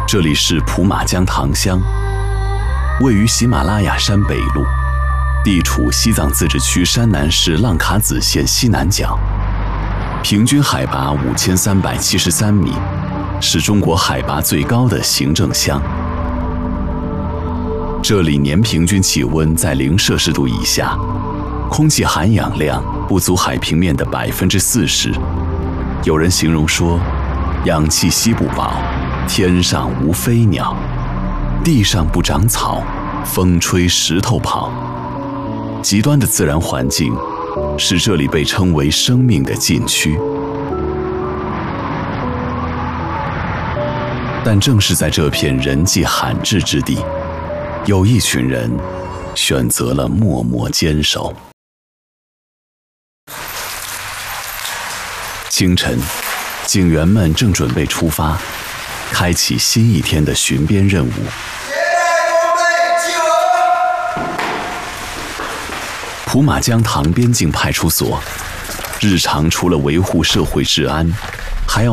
这里是普马江塘乡，位于喜马拉雅山北麓，地处西藏自治区山南市浪卡子县西南角，平均海拔5373米，是中国海拔最高的行政乡。这里年平均气温在0摄氏度以下，空气含氧量不足海平面的40%。有人形容说，氧气吸不饱，天上无飞鸟，地上不长草，风吹石头跑。极端的自然环境，使这里被称为生命的禁区。但正是在这片人迹罕至之地，有一群人选择了默默坚守。清晨，警员们正准备出发，开启新一天的巡边任务。普马江塘边境派出所，日常除了维护社会治安，还要